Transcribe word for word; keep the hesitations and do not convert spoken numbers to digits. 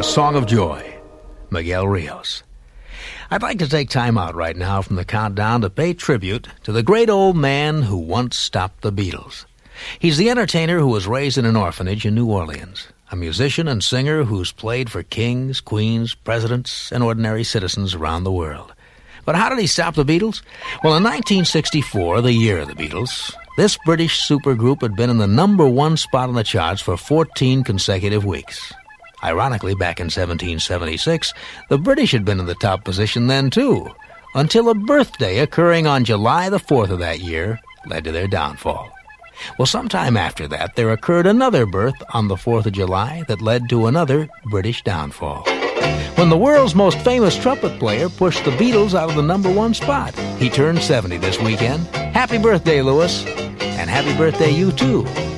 A Song of Joy, Miguel Rios. I'd like to take time out right now from the countdown to pay tribute to the great old man who once stopped the Beatles. He's the entertainer who was raised in an orphanage in New Orleans, a musician and singer who's played for kings, queens, presidents, and ordinary citizens around the world. But how did he stop the Beatles? Well, in nineteen sixty-four, the year of the Beatles, this British supergroup had been in the number one spot on the charts for fourteen consecutive weeks. Ironically, back in seventeen seventy-six, the British had been in the top position then, too, until a birthday occurring on July the fourth of that year led to their downfall. Well, sometime after that, there occurred another birth on the fourth of July that led to another British downfall. When the world's most famous trumpet player pushed the Beatles out of the number one spot. He turned seventy this weekend. Happy birthday, Louis. And happy birthday you, too.